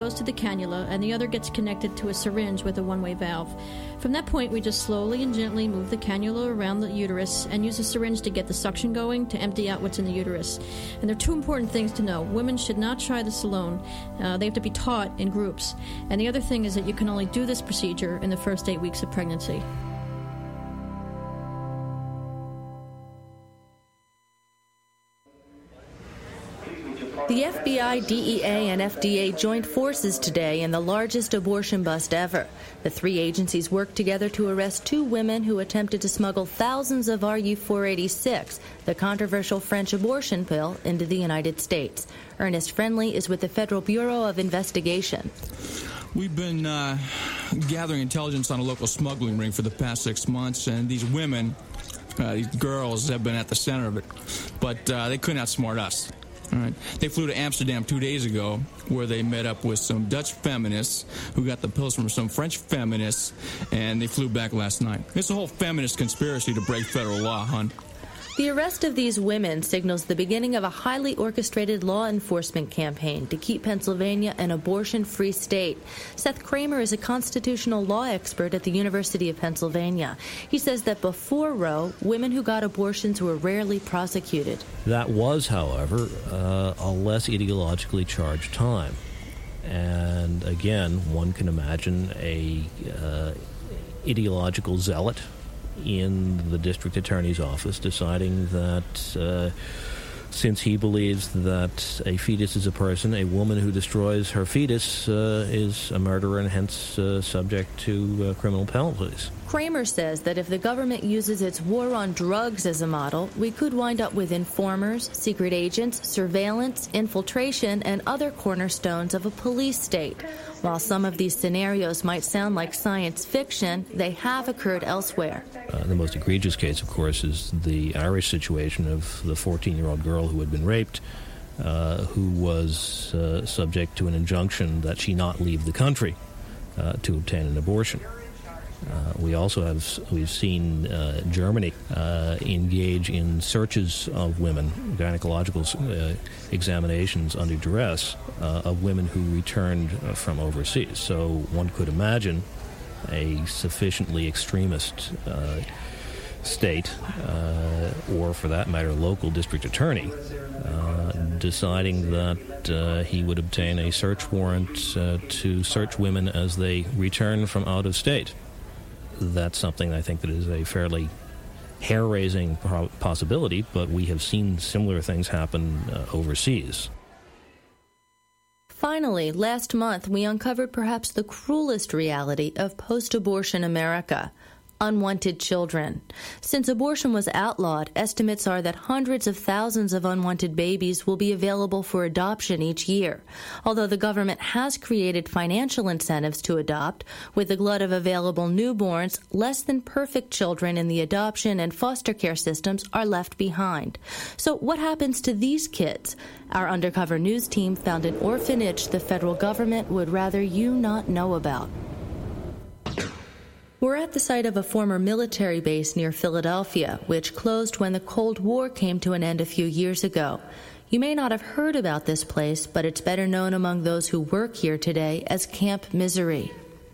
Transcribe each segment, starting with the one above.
goes to the cannula, and the other gets connected to a syringe with a one-way valve. From that point, we just slowly and gently move the cannula around the uterus and use a syringe to get the suction going to empty out what's in the uterus. And there are two important things to know. Women should not try this alone. They have to be taught in groups. And the other thing is that you can only do this procedure in the first 8 weeks of pregnancy. The FBI, DEA, and FDA joined forces today in the largest abortion bust ever. The three agencies worked together to arrest two women who attempted to smuggle thousands of RU-486, the controversial French abortion pill, into the United States. Ernest Friendly is with the Federal Bureau of Investigation. We've been gathering intelligence on a local smuggling ring for the past 6 months, and these women, these girls, have been at the center of it. But they couldn't outsmart us. All right. They flew to Amsterdam 2 days ago, where they met up with some Dutch feminists who got the pills from some French feminists, and they flew back last night. It's a whole feminist conspiracy to break federal law, hon. The arrest of these women signals the beginning of a highly orchestrated law enforcement campaign to keep Pennsylvania an abortion-free state. Seth Kramer is a constitutional law expert at the University of Pennsylvania. He says that before Roe, women who got abortions were rarely prosecuted. That was, however, a less ideologically charged time. And again, one can imagine a ideological zealot in the district attorney's office deciding that since he believes that a fetus is a person, a woman who destroys her fetus is a murderer and hence subject to criminal penalties. Kramer says that if the government uses its war on drugs as a model, we could wind up with informers, secret agents, surveillance, infiltration, and other cornerstones of a police state. While some of these scenarios might sound like science fiction, they have occurred elsewhere. The most egregious case, of course, is the Irish situation of the 14-year-old girl who had been raped, who was subject to an injunction that she not leave the country to obtain an abortion. We've seen Germany engage in searches of women, gynecological examinations under duress of women who returned from overseas. So one could imagine a sufficiently extremist state, or for that matter, local district attorney, deciding that he would obtain a search warrant to search women as they return from out of state. That's something I think that is a fairly hair-raising possibility, but we have seen similar things happen overseas. Finally, last month we uncovered perhaps the cruelest reality of post-abortion America: unwanted children. Since abortion was outlawed, estimates are that hundreds of thousands of unwanted babies will be available for adoption each year. Although the government has created financial incentives to adopt, with the glut of available newborns, less than perfect children in the adoption and foster care systems are left behind. So what happens to these kids? Our undercover news team found an orphanage the federal government would rather you not know about. We're at the site of a former military base near Philadelphia, which closed when the Cold War came to an end a few years ago. You may not have heard about this place, but it's better known among those who work here today as Camp Misery.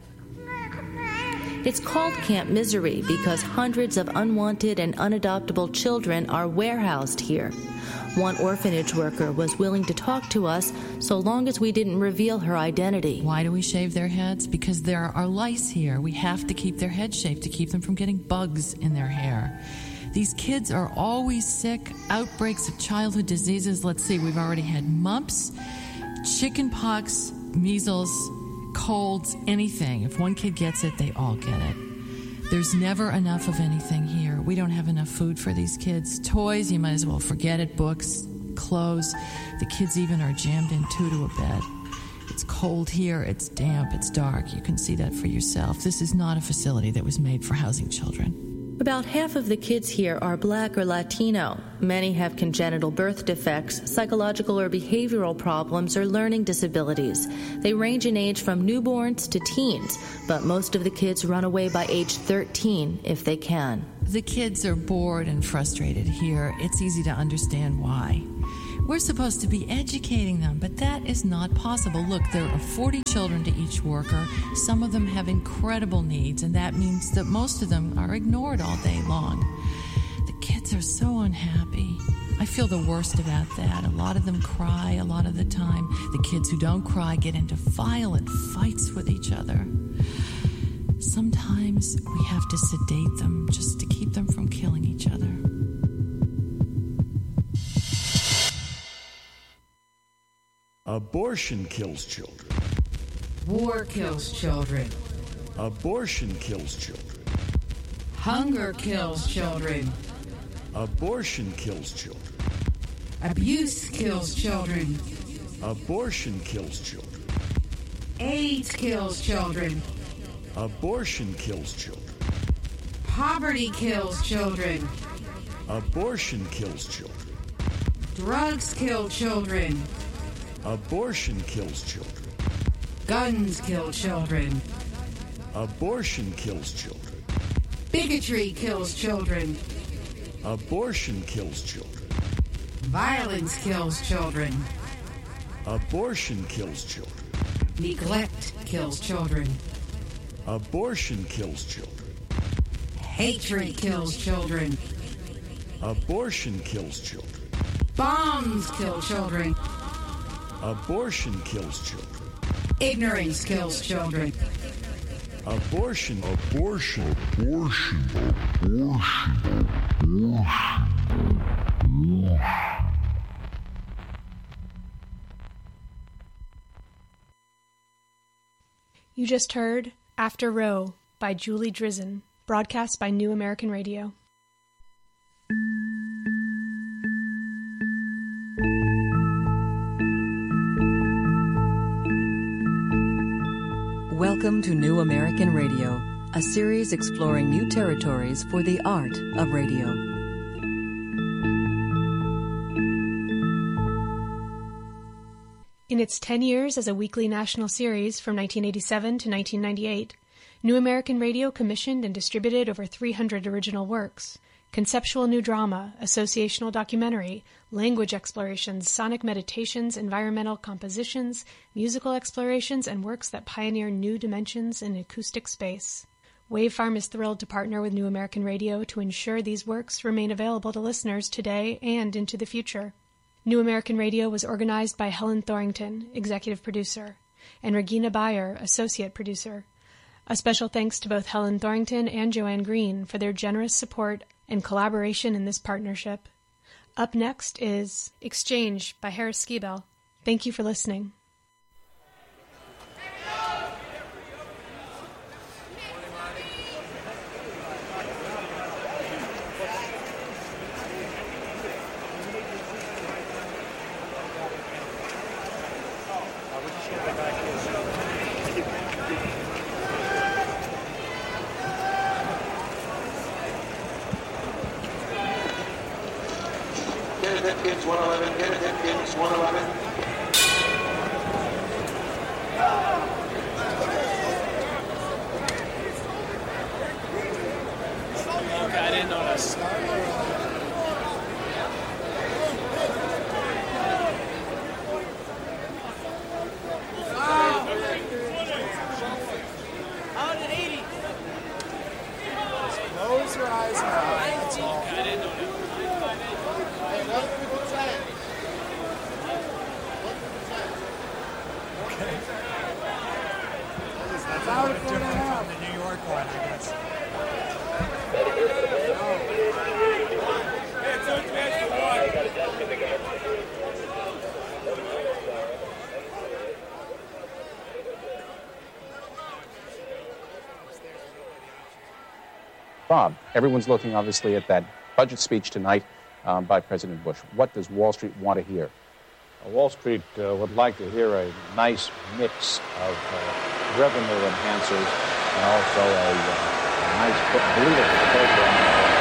It's called Camp Misery because hundreds of unwanted and unadoptable children are warehoused here. One orphanage worker was willing to talk to us so long as we didn't reveal her identity. Why do we shave their heads? Because there are lice here. We have to keep their heads shaved to keep them from getting bugs in their hair. These kids are always sick. Outbreaks of childhood diseases. Let's see, we've already had mumps, chicken pox, measles, colds, anything. If one kid gets it, they all get it. There's never enough of anything here. We don't have enough food for these kids. Toys, you might as well forget it. Books, clothes. The kids even are jammed in to a bed. It's cold here. It's damp. It's dark. You can see that for yourself. This is not a facility that was made for housing children. About half of the kids here are Black or Latino. Many have congenital birth defects, psychological or behavioral problems, or learning disabilities. They range in age from newborns to teens, but most of the kids run away by age 13 if they can. The kids are bored and frustrated here. It's easy to understand why. We're supposed to be educating them, but that is not possible. Look, there are 40 children to each worker. Some of them have incredible needs, and that means that most of them are ignored all day long. The kids are so unhappy. I feel the worst about that. A lot of them cry a lot of the time. The kids who don't cry get into violent fights with each other. Sometimes we have to sedate them just to keep them from killing each other. Abortion kills children. War kills children. Abortion kills children. Hunger kills children. Abortion kills children. Abuse kills children. Abortion kills children. AIDS kills children. Abortion kills children. Poverty kills children. Abortion kills children. Drugs kill children. Abortion kills children. Guns kill children. Abortion kills children. Bigotry kills children. Abortion kills children. Violence kills children. Abortion kills children. Neglect kills children. Abortion kills children. Hatred kills children. Abortion kills children. Bombs kill children. Abortion kills children. Ignorance kills children. Abortion. You just heard After Roe by Julie Drizin, broadcast by New American Radio. Welcome to New American Radio, a series exploring new territories for the art of radio. In its 10 years as a weekly national series from 1987 to 1998, New American Radio commissioned and distributed over 300 original works. Conceptual new drama, associational documentary, language explorations, sonic meditations, environmental compositions, musical explorations, and works that pioneer new dimensions in acoustic space. Wavefarm is thrilled to partner with New American Radio to ensure these works remain available to listeners today and into the future. New American Radio was organized by Helen Thorington, executive producer, and Regina Bayer, associate producer. A special thanks to both Helen Thorington and Joanne Green for their generous support and collaboration in this partnership. Up next is Exchange by Harris Skibell. Thank you for listening. Hipkins 111, Kenneth Hipkins 111. Okay, I didn't notice. Close your eyes now. That's all. I didn't notice. That's out of from the New York one, I guess. Bob, everyone's looking obviously at that budget speech tonight by President Bush. What does Wall Street want to hear? Wall Street would like to hear a nice mix of revenue enhancers and also a nice, believable program